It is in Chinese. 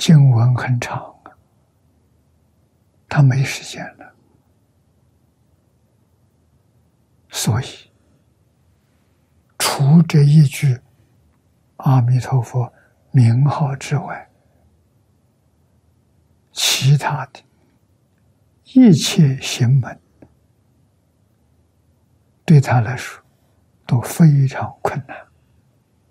经文很长啊，他没时间了，所以除这一句阿弥陀佛名号之外，其他的一切行门对他来说都非常困难。